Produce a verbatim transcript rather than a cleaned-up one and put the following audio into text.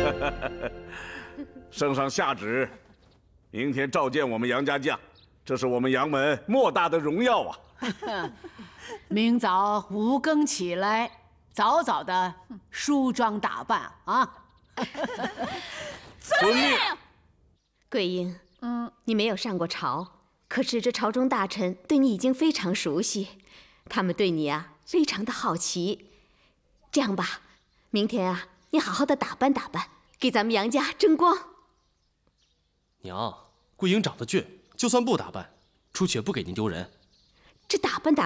圣上下旨，明天召见我们杨家将，这是我们杨门莫大的荣耀啊！ 明早五更起来，早早的梳妆打扮啊！ 遵命。 桂英，嗯，你没有上过朝，可是这朝中大臣对你已经非常熟悉，他们对你啊非常的好奇。这样吧，明天啊，你好好的打扮打扮，给咱们杨家争光。 娘，桂英长得俊，就算不打扮，出去也不给您丢人。 这打扮打